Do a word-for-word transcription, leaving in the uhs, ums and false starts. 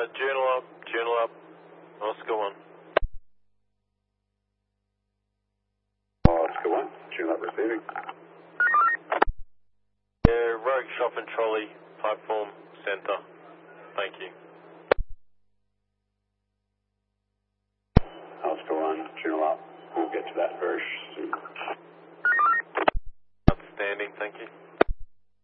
Uh, journal up, journal up. Oscar one. Oscar one, journal up receiving. Yeah, rogue shopping trolley, platform, center. Thank you.